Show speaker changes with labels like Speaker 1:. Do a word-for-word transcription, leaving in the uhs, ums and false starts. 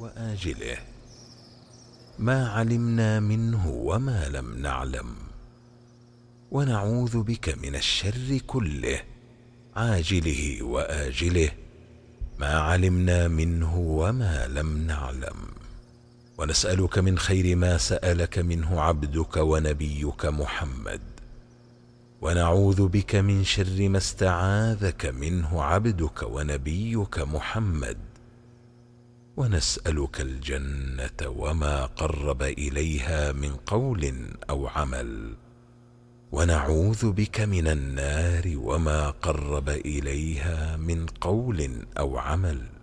Speaker 1: وآجله، ما علمنا منه وما لم نعلم، ونعوذ بك من الشر كله عاجله وآجله، ما علمنا منه وما لم نعلم، ونسألك من خير ما سألك منه عبدك ونبيك محمد، ونعوذ بك من شر ما استعاذك منه عبدك ونبيك محمد، ونسألك الجنة وما قرب إليها من قول أو عمل، ونعوذ بك من النار وما قرب إليها من قول أو عمل.